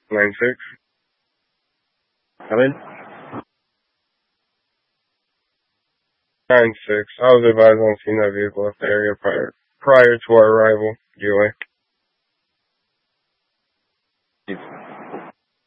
9-6. Come in. 9-6. I was advised on seeing that vehicle left the area prior to our arrival. GOA.